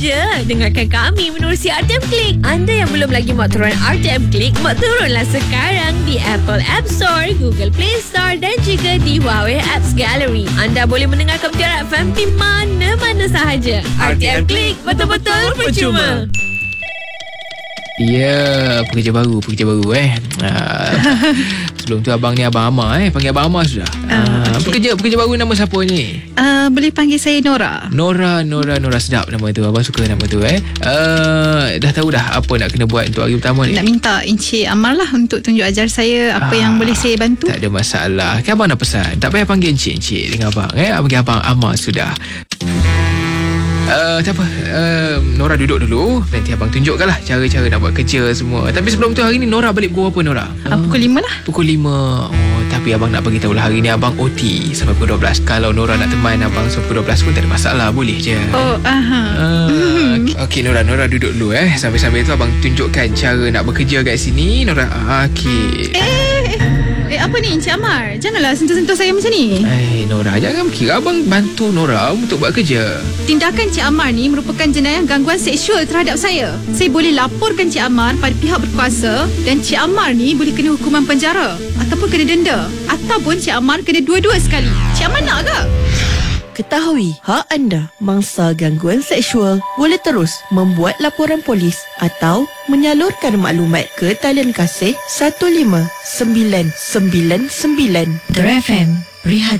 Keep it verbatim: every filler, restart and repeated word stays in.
je. Dengarkan kami menerusi R T M Click. Anda yang belum lagi muat turun R T M Click, muat turunlah sekarang di Apple App Store, Google Play Store dan juga di Huawei Apps Gallery. Anda boleh mendengarkan Mutiara F M di mana-mana sahaja. R T M Click, betul-betul percuma. Ya, pekerja baru, pekerja baru eh. Uh, sebelum tu abang ni Abang Amar eh. Panggil Abang Amar sudah. Uh, uh, okay. Pekerja pekerja baru nama siapa ni? Uh, boleh panggil saya Nora. Nora, Nora, Nora, sedap nama tu. Abang suka nama tu eh. Uh, dah tahu dah apa nak kena buat untuk hari pertama ni? Nak minta Encik Amar lah untuk tunjuk ajar saya apa uh, yang boleh saya bantu. Tak ada masalah. Kan abang dah pesan. Tak payah panggil Encik-Encik dengan abang eh. Abang panggil Abang Amar sudah. Uh, tak apa, uh, Nora duduk dulu. Nanti abang tunjukkan lah cara-cara nak buat kerja semua. Tapi sebelum tu, hari ni Nora balik pukul apa Nora? Uh, pukul lima lah. Pukul lima. Oh, tapi abang nak bagi tahu lah, hari ni abang O T sampai pukul dua belas. Kalau Nora nak teman abang sampai pukul dua belas pun tak ada masalah, boleh je. Oh, aha. uh, Okey Nora, Nora duduk dulu eh. Sambil-sambil tu abang tunjukkan cara nak bekerja kat sini Nora. Okey. Eh, eh, eh, apa ni Encik Amar? Janganlah sentuh-sentuh saya macam ni. Eh Nora, jangan kira abang bantu Nora untuk buat kerja. Tindakan Cik Amar ni merupakan jenayah gangguan seksual terhadap saya. Saya boleh laporkan Cik Amar pada pihak berkuasa dan Cik Amar ni boleh kena hukuman penjara ataupun kena denda ataupun Cik Amar kena dua-dua sekali. Cik Amar nak ke? Ketahui hak anda mangsa gangguan seksual boleh terus membuat laporan polis atau menyalurkan maklumat ke talian kasih satu lima sembilan sembilan sembilan. The F M, beri hati.